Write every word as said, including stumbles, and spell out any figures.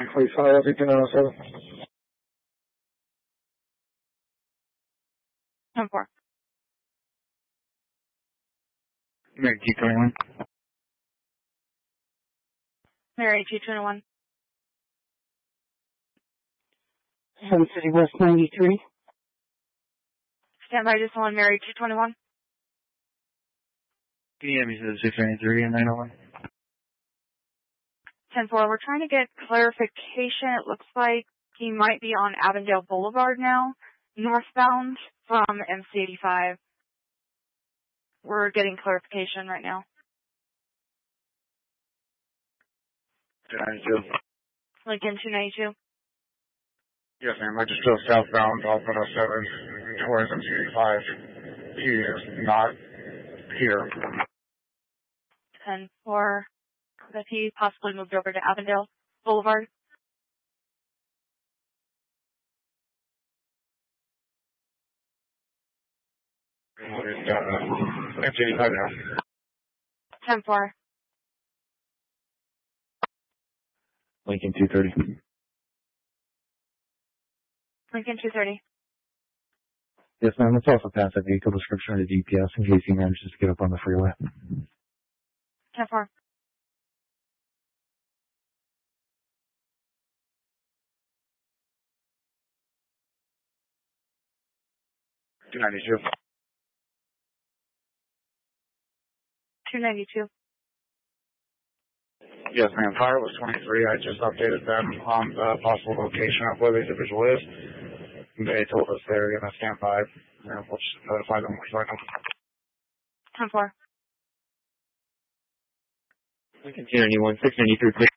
Please file everything on seven. ten four. Mary T twenty-one. Mary T twenty-one. Sun City West ninety-three. Stand by just one, Mary T twenty-one. P M, you said six ninety-three and nine oh one. ten four, we're trying to get clarification. It looks like he might be on Avondale Boulevard now, northbound from M C eighty-five. We're getting clarification right now. two ninety-two. Lincoln two ninety-two. Yes, ma'am. I just drove southbound off one oh seven towards M C eighty-five. He is not here. ten four, that he possibly moved over to Avondale Boulevard. Uh, M C eighty-five now. ten four. Lincoln two thirty. Lincoln two thirty. Yes, ma'am. Let's also pass that vehicle description to D P S in case he manages to get up on the freeway. ten four. two ninety-two. two ninety-two. Yes, ma'am. Fire was twenty-three. I just updated them on the possible location of where the individual is. They told us they're going to stand by. And we'll just notify them when we find them. ten four. Lincoln two ninety-one, six ninety-three, please.